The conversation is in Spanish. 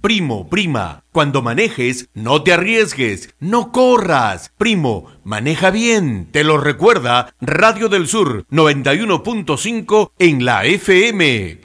Primo, prima, cuando manejes, no te arriesgues, no corras. Primo, maneja bien. Te lo recuerda Radio del Sur 91.5 en la FM.